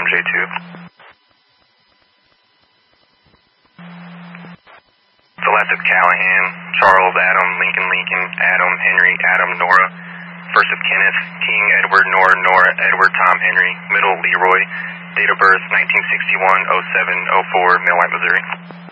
J2. Celeste Callahan, Charles, Adam, Lincoln, Adam, Henry, Adam, Nora. First of Kenneth, King, Edward, Nora, Edward, Tom, Henry. Middle, Leroy. Date of birth, 1961-07-04, Millwright, Missouri.